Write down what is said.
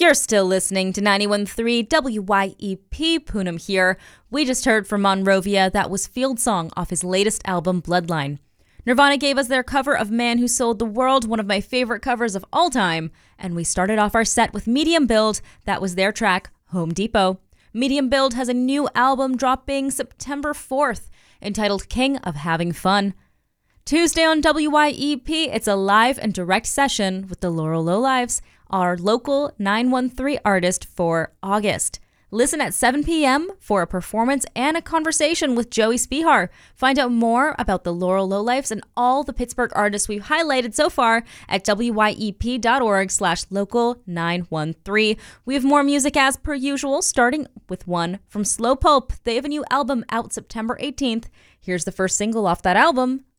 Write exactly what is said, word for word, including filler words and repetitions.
You're still listening to ninety-one point three W Y E P, Poonam here. We just heard from Monrovia. That was Field Song off his latest album, Bloodline. Nirvana gave us their cover of Man Who Sold the World, one of my favorite covers of all time. And we started off our set with Medium Build. That was their track, Home Depot. Medium Build has a new album dropping September fourth, entitled King of Having Fun. Tuesday on W Y E P, it's a live and direct session with the Laurel Lowlives, our local nine one three artist for August. Listen at seven p.m. for a performance and a conversation with Joey Spihar. Find out more about the Laurel Lowlives and all the Pittsburgh artists we've highlighted so far at wyep.org slash local 913. We have more music as per usual, starting with one from Slow Pulp. They have a new album out September eighteenth. Here's the first single off that album,